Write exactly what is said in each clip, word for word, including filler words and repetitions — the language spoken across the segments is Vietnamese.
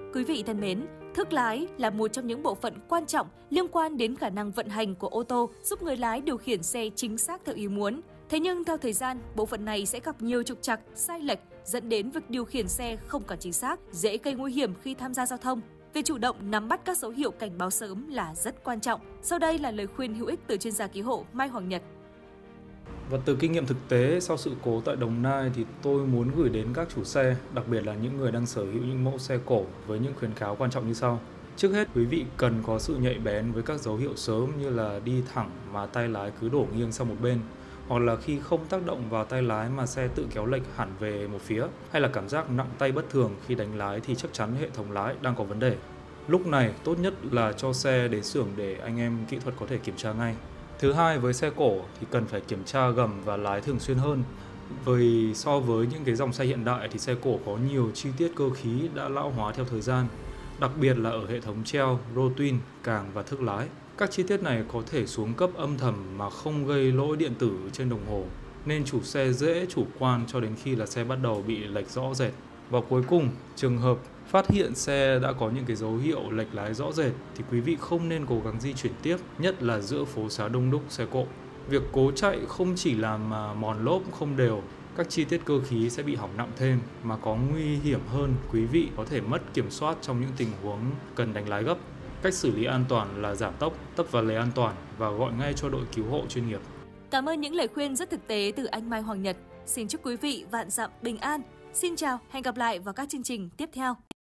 Quý vị thân mến, thước lái là một trong những bộ phận quan trọng liên quan đến khả năng vận hành của ô tô, giúp người lái điều khiển xe chính xác theo ý muốn. Thế nhưng theo thời gian, bộ phận này sẽ gặp nhiều trục trặc, sai lệch, dẫn đến việc điều khiển xe không còn chính xác, dễ gây nguy hiểm khi tham gia giao thông. Việc chủ động nắm bắt các dấu hiệu cảnh báo sớm là rất quan trọng. Sau đây là lời khuyên hữu ích từ chuyên gia cứu hộ Mai Hoàng Nhật. Và từ kinh nghiệm thực tế sau sự cố tại Đồng Nai thì tôi muốn gửi đến các chủ xe, đặc biệt là những người đang sở hữu những mẫu xe cổ với những khuyến cáo quan trọng như sau. Trước hết, quý vị cần có sự nhạy bén với các dấu hiệu sớm như là đi thẳng mà tay lái cứ đổ nghiêng sang một bên, hoặc là khi không tác động vào tay lái mà xe tự kéo lệch hẳn về một phía, hay là cảm giác nặng tay bất thường khi đánh lái thì chắc chắn hệ thống lái đang có vấn đề. Lúc này, tốt nhất là cho xe đến xưởng để anh em kỹ thuật có thể kiểm tra ngay. Thứ hai, với xe cổ thì cần phải kiểm tra gầm và lái thường xuyên hơn. Vì so với những cái dòng xe hiện đại thì xe cổ có nhiều chi tiết cơ khí đã lão hóa theo thời gian, đặc biệt là ở hệ thống treo, rô twin, càng và thước lái. Các chi tiết này có thể xuống cấp âm thầm mà không gây lỗi điện tử trên đồng hồ, nên chủ xe dễ chủ quan cho đến khi là xe bắt đầu bị lệch rõ rệt. Và cuối cùng, trường hợp phát hiện xe đã có những cái dấu hiệu lệch lái rõ rệt thì quý vị không nên cố gắng di chuyển tiếp, nhất là giữa phố xá đông đúc xe cộ. Việc cố chạy không chỉ làm mòn lốp không đều, các chi tiết cơ khí sẽ bị hỏng nặng thêm, mà có nguy hiểm hơn, quý vị có thể mất kiểm soát trong những tình huống cần đánh lái gấp. Cách xử lý an toàn là giảm tốc, tấp vào lề an toàn và gọi ngay cho đội cứu hộ chuyên nghiệp. Cảm ơn những lời khuyên rất thực tế từ anh Mai Hoàng Nhật. Xin chúc quý vị vạn dặm bình an. Xin chào, hẹn gặp lại vào các chương trình tiếp theo.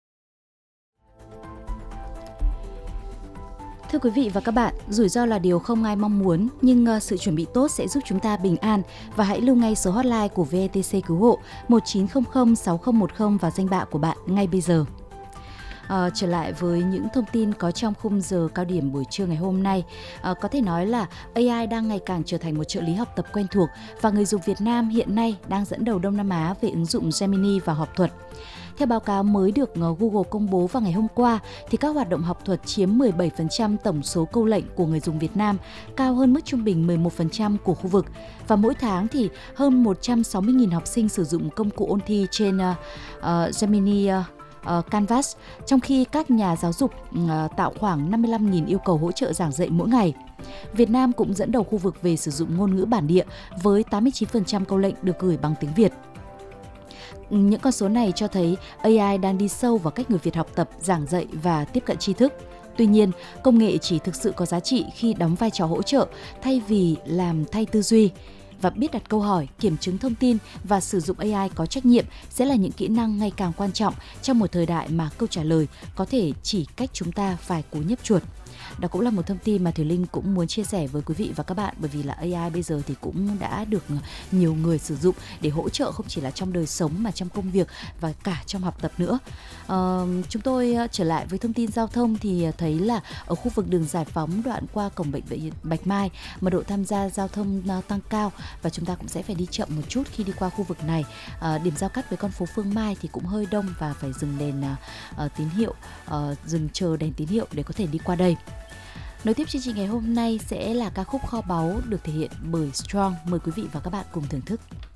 Thưa quý vị và các bạn, rủi ro là điều không ai mong muốn, nhưng uh, sự chuẩn bị tốt sẽ giúp chúng ta bình an. Và hãy lưu ngay số hotline của vê e tê xê Cứu hộ một chín không không sáu không một không vào danh bạ của bạn ngay bây giờ. À, trở lại với những thông tin có trong khung giờ cao điểm buổi trưa ngày hôm nay, à, có thể nói là a i đang ngày càng trở thành một trợ lý học tập quen thuộc và người dùng Việt Nam hiện nay đang dẫn đầu Đông Nam Á về ứng dụng Gemini vào học thuật. Theo báo cáo mới được Google công bố vào ngày hôm qua, thì các hoạt động học thuật chiếm mười bảy phần trăm tổng số câu lệnh của người dùng Việt Nam, cao hơn mức trung bình mười một phần trăm của khu vực. Và mỗi tháng thì hơn một trăm sáu mươi nghìn học sinh sử dụng công cụ ôn thi trên uh, uh, Gemini uh, Uh, Canvas, trong khi các nhà giáo dục uh, tạo khoảng năm mươi lăm nghìn yêu cầu hỗ trợ giảng dạy mỗi ngày. Việt Nam cũng dẫn đầu khu vực về sử dụng ngôn ngữ bản địa với tám mươi chín phần trăm câu lệnh được gửi bằng tiếng Việt. Những con số này cho thấy a i đang đi sâu vào cách người Việt học tập, giảng dạy và tiếp cận tri thức. Tuy nhiên, công nghệ chỉ thực sự có giá trị khi đóng vai trò hỗ trợ thay vì làm thay tư duy. Và biết đặt câu hỏi, kiểm chứng thông tin và sử dụng a i có trách nhiệm sẽ là những kỹ năng ngày càng quan trọng trong một thời đại mà câu trả lời có thể chỉ cách chúng ta vài cú nhấp chuột. Đó cũng là một thông tin mà Thùy Linh cũng muốn chia sẻ với quý vị và các bạn, bởi vì là a i bây giờ thì cũng đã được nhiều người sử dụng để hỗ trợ không chỉ là trong đời sống mà trong công việc và cả trong học tập nữa. À, chúng tôi trở lại với thông tin giao thông thì thấy là ở khu vực đường Giải Phóng đoạn qua cổng bệnh viện Bạch Mai, mật độ tham gia giao thông tăng cao và chúng ta cũng sẽ phải đi chậm một chút khi đi qua khu vực này. À, điểm giao cắt với con phố Phương Mai thì cũng hơi đông và phải dừng đèn uh, tín hiệu, uh, dừng chờ đèn tín hiệu để có thể đi qua đây. Nối tiếp chương trình ngày hôm nay sẽ là ca khúc Kho Báu được thể hiện bởi Strong. Mời quý vị và các bạn cùng thưởng thức.